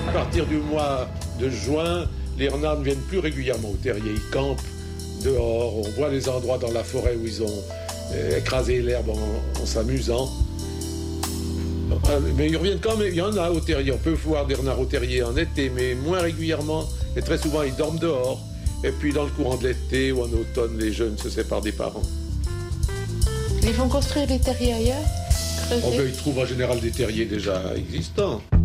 À partir du mois de juin, les renards ne viennent plus régulièrement au terrier. Ils campent dehors. On voit les endroits dans la forêt où ils ont écrasé l'herbe en s'amusant. Mais ils reviennent quand même. Il y en a au terrier. On peut voir des renards au terrier en été, mais moins régulièrement. Et très souvent, ils dorment dehors. Et puis, dans le courant de l'été ou en automne, les jeunes se séparent des parents. Ils vont construire des terriers ailleurs? Ils trouvent en général des terriers déjà existants.